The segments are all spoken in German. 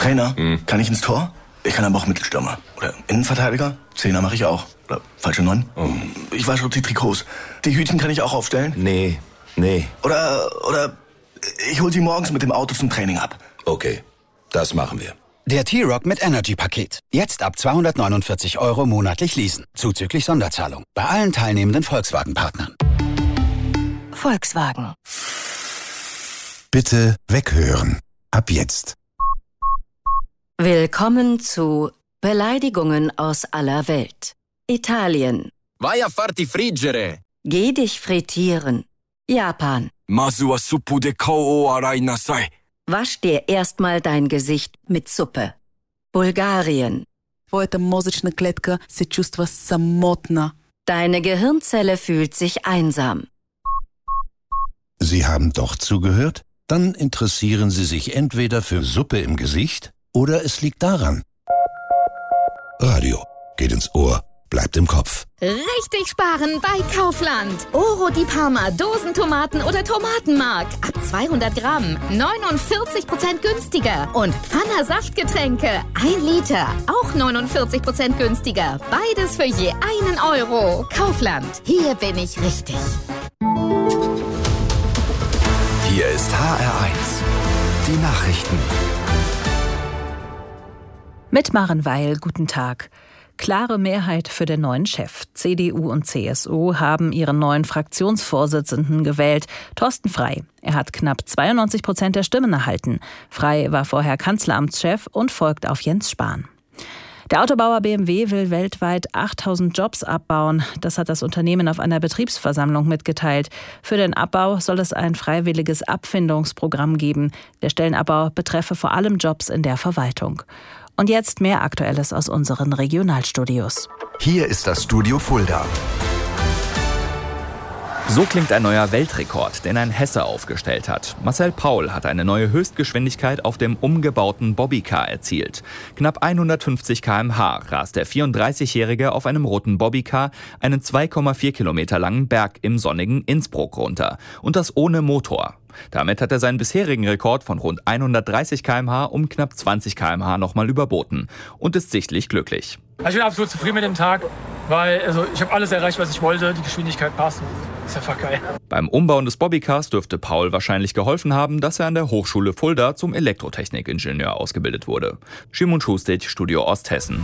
Trainer, kann ich ins Tor? Ich kann aber auch Mittelstürmer. Oder Innenverteidiger? Zehner mache ich auch. Oder falsche 9? Ich wasche auch die Trikots. Die Hütchen kann ich auch aufstellen? Nee. Oder ich hol sie morgens mit dem Auto zum Training ab. Okay, das machen wir. Der T-Roc mit Energy-Paket. Jetzt ab 249 € monatlich leasen. Zuzüglich Sonderzahlung. Bei allen teilnehmenden Volkswagen-Partnern. Volkswagen. Bitte weghören. Ab jetzt. Willkommen zu Beleidigungen aus aller Welt. Italien. Vai a farti friggere. Geh dich frittieren. Japan. Masu wa suppu de kao o arai nasai. Wasch dir erstmal dein Gesicht mit Suppe. Bulgarien. Твоята мозъчна клетка се чувства самотна. Deine Gehirnzelle fühlt sich einsam. Sie haben doch zugehört? Dann interessieren Sie sich entweder für Suppe im Gesicht oder es liegt daran. Radio geht ins Ohr, bleibt im Kopf. Richtig sparen bei Kaufland. Oro di Parma, Dosentomaten oder Tomatenmark. Ab 200 Gramm, 49% günstiger. Und Pfanner Saftgetränke, 1 Liter, auch 49% günstiger. Beides für je 1 Euro. Kaufland, hier bin ich richtig. Hier ist HR1, die Nachrichten. Mit Maren Weil, guten Tag. Klare Mehrheit für den neuen Chef. CDU und CSU haben ihren neuen Fraktionsvorsitzenden gewählt, Thorsten Frey. Er hat knapp 92% der Stimmen erhalten. Frey war vorher Kanzleramtschef und folgt auf Jens Spahn. Der Autobauer BMW will weltweit 8.000 Jobs abbauen. Das hat das Unternehmen auf einer Betriebsversammlung mitgeteilt. Für den Abbau soll es ein freiwilliges Abfindungsprogramm geben. Der Stellenabbau betreffe vor allem Jobs in der Verwaltung. Und jetzt mehr Aktuelles aus unseren Regionalstudios. Hier ist das Studio Fulda. So klingt ein neuer Weltrekord, den ein Hesse aufgestellt hat. Marcel Paul hat eine neue Höchstgeschwindigkeit auf dem umgebauten Bobbycar erzielt. Knapp 150 km/h rast der 34-Jährige auf einem roten Bobbycar einen 2,4 Kilometer langen Berg im sonnigen Innsbruck runter. Und das ohne Motor. Damit hat er seinen bisherigen Rekord von rund 130 km/h um knapp 20 km/h nochmal überboten und ist sichtlich glücklich. Ich bin absolut zufrieden mit dem Tag, weil ich habe alles erreicht, was ich wollte. Die Geschwindigkeit passt. Ist einfach geil. Beim Umbauen des Bobbycars dürfte Paul wahrscheinlich geholfen haben, dass er an der Hochschule Fulda zum Elektrotechnikingenieur ausgebildet wurde. Schimon Schustic, Studio Osthessen.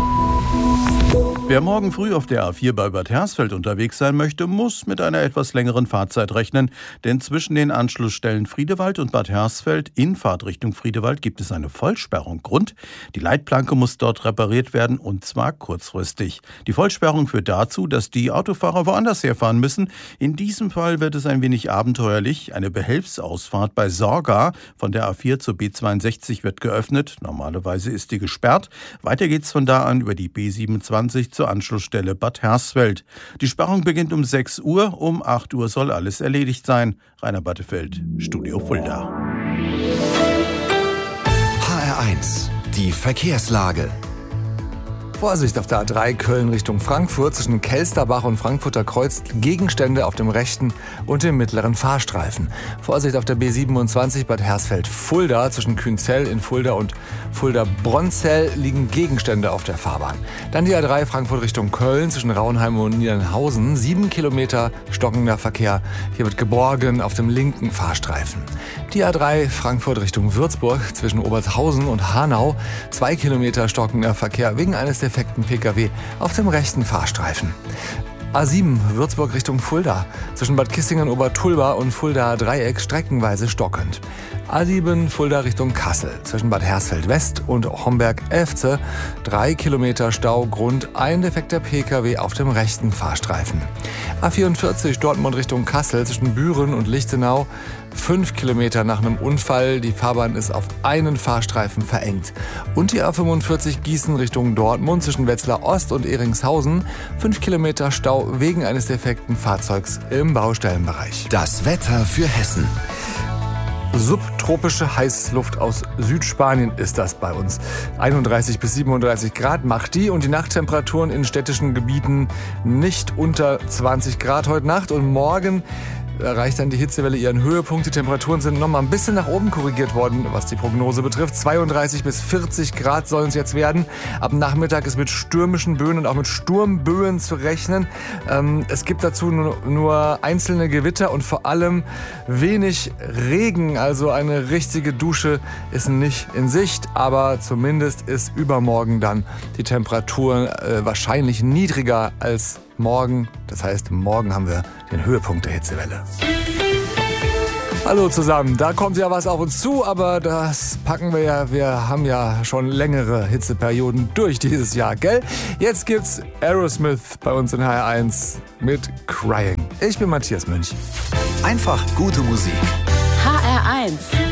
Wer morgen früh auf der A4 bei Bad Hersfeld unterwegs sein möchte, muss mit einer etwas längeren Fahrzeit rechnen. Denn zwischen den Anschlussstellen Friedewald und Bad Hersfeld in Fahrtrichtung Friedewald gibt es eine Vollsperrung. Grund: die Leitplanke muss dort repariert werden und zwar kurzfristig. Die Vollsperrung führt dazu, dass die Autofahrer woanders herfahren müssen. In diesem Fall wird es ein wenig abenteuerlich. Eine Behelfsausfahrt bei Sorga von der A4 zur B62 wird geöffnet. Normalerweise ist die gesperrt. Weiter geht's von da an über die B27 zur Anschlussstelle Bad Hersfeld. Die Sperrung beginnt um 6 Uhr, um 8 Uhr soll alles erledigt sein. Rainer Battefeld, Studio Fulda. HR1, die Verkehrslage. Vorsicht auf der A3 Köln Richtung Frankfurt zwischen Kelsterbach und Frankfurter Kreuz. Gegenstände auf dem rechten und dem mittleren Fahrstreifen. Vorsicht auf der B27 Bad Hersfeld-Fulda zwischen Künzell in Fulda und Fulda-Bronzell liegen Gegenstände auf der Fahrbahn. Dann die A3 Frankfurt Richtung Köln zwischen Raunheim und Niedernhausen. 7 Kilometer stockender Verkehr. Hier wird geborgen auf dem linken Fahrstreifen. Die A3 Frankfurt Richtung Würzburg zwischen Obertshausen und Hanau. 2 Kilometer stockender Verkehr wegen eines defekten Pkw auf dem rechten Fahrstreifen. A7 Würzburg Richtung Fulda zwischen Bad Kissingen-Obertulba und Fuldaer Dreieck streckenweise stockend. A7 Fulda Richtung Kassel zwischen Bad Hersfeld-West und Homberg-Efze 3 Kilometer Stau, Grund ein defekter Pkw auf dem rechten Fahrstreifen. A44 Dortmund Richtung Kassel zwischen Büren und Lichtenau 5 Kilometer nach einem Unfall. Die Fahrbahn ist auf einen Fahrstreifen verengt. Und die A45 Gießen Richtung Dortmund zwischen Wetzlar Ost und Eringshausen. 5 Kilometer Stau wegen eines defekten Fahrzeugs im Baustellenbereich. Das Wetter für Hessen. Subtropische Heißluft aus Südspanien ist das bei uns. 31 bis 37 Grad macht die und die Nachttemperaturen in städtischen Gebieten nicht unter 20 Grad heute Nacht und morgen erreicht dann die Hitzewelle ihren Höhepunkt. Die Temperaturen sind nochmal ein bisschen nach oben korrigiert worden, was die Prognose betrifft. 32 bis 40 Grad sollen es jetzt werden. Ab Nachmittag ist mit stürmischen Böen und auch mit Sturmböen zu rechnen. Es gibt dazu nur einzelne Gewitter und vor allem wenig Regen. Also eine richtige Dusche ist nicht in Sicht. Aber zumindest ist übermorgen dann die Temperatur wahrscheinlich niedriger als morgen. Das heißt, morgen haben wir den Höhepunkt der Hitzewelle. Hallo zusammen, da kommt ja was auf uns zu, aber das packen wir ja. Wir haben ja schon längere Hitzeperioden durch dieses Jahr, gell? Jetzt gibt's Aerosmith bei uns in HR1 mit Crying. Ich bin Matthias Münch. Einfach gute Musik. HR1